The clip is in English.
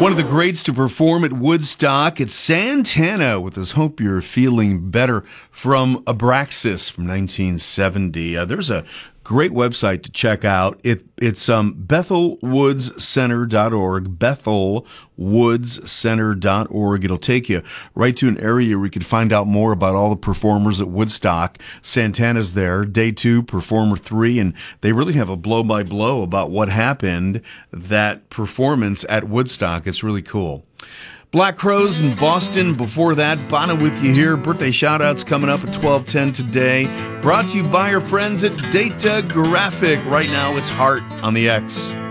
One of the greats to perform at Woodstock, it's Santana with his Hope You're Feeling Better from Abraxas from 1970. There's a great website to check out. It's BethelWoodsCenter.org, BethelWoodsCenter.org. It'll take you right to an area where you can find out more about all the performers at Woodstock. Santana's there, day 2, performer 3, and they really have a blow-by-blow about what happened that performance at Woodstock. It's really cool. Black Crowes in Boston. Before that, Bono with you here. Birthday shout-outs coming up at 12:10 today. Brought to you by our friends at Data Graphic. Right now, it's Heart on the X.